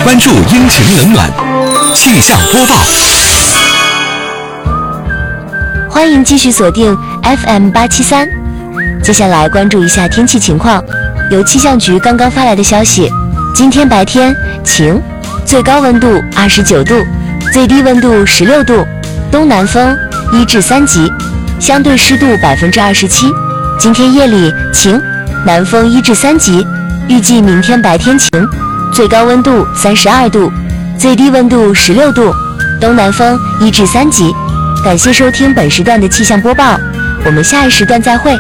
关注阴晴冷暖气象播报。 欢迎继续锁定 FM873。接下来关注一下天气情况。由气象局刚刚发来的消息，今天白天晴，最高温度29度，最低温度16度，东南风1至3级，相对湿度27%。今天夜里晴，南风1至3级，预计明天白天晴，最高温度32度，最低温度16度，东南风1至3级。感谢收听本时段的气象播报，我们下一时段再会。